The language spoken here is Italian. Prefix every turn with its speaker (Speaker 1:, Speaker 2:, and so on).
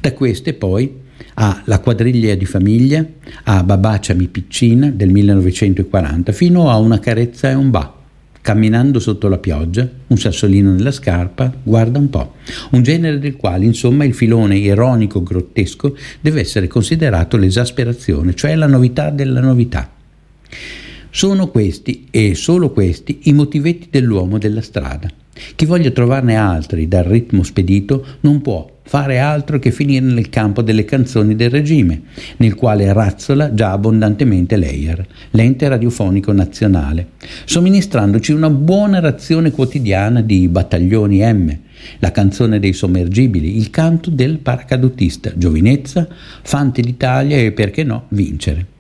Speaker 1: Da queste poi a La quadriglia di famiglia, a Babacciami piccina del 1940, fino a Una carezza e un ba. Camminando sotto la pioggia, un sassolino nella scarpa, guarda un po'. Un genere del quale, insomma, il filone ironico grottesco deve essere considerato l'esasperazione, cioè la novità della novità. Sono questi, e solo questi, i motivetti dell'uomo della strada. Chi voglia trovarne altri dal ritmo spedito non può fare altro che finire nel campo delle canzoni del regime, nel quale razzola già abbondantemente l'EIR, l'ente radiofonico nazionale, somministrandoci una buona razione quotidiana di battaglioni M, la canzone dei sommergibili, il canto del paracadutista, giovinezza, Fante d'Italia e, perché no, vincere.